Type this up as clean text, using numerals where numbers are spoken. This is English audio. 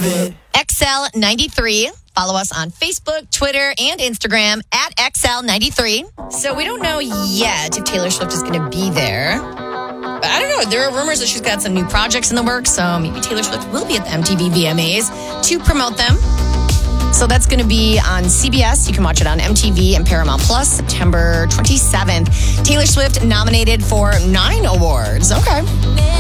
it. XL93. Follow us on Facebook, Twitter, and Instagram at XL93. So we don't know yet if Taylor Swift is going to be there. But I don't know. There are rumors that she's got some new projects in the works. So maybe Taylor Swift will be at the MTV VMAs to promote them. So that's going to be on CBS. You can watch it on MTV and Paramount Plus, September 27th. Taylor Swift nominated for 9 awards. Okay.